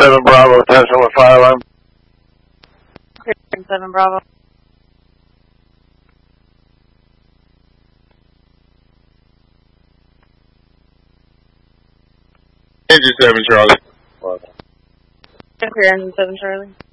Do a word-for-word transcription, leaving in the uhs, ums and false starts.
seven Bravo, attention with fire alarm. seven Bravo. Engine seven Charlie. Engine seven Charlie.